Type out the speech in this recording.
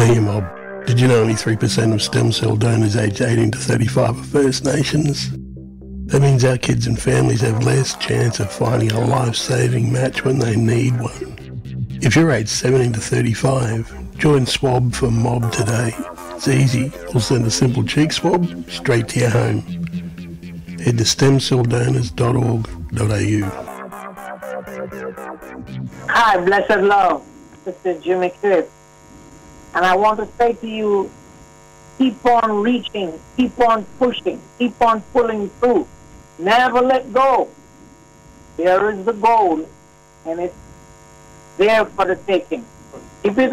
Hey Mob, did you know only 3% of stem cell donors aged 18 to 35 are First Nations? That means our kids and families have less chance of finding a life-saving match when they need one. If you're aged 17 to 35, join Swab for Mob today. It's easy. We'll send a simple cheek swab straight to your home. Head to stemcelldonors.org.au. Hi, blessed love. This is Jimmy Cribb. And I want to say to you, keep on reaching, keep on pushing, keep on pulling through. Never let go. There is the goal, and it's there for the taking. Keep it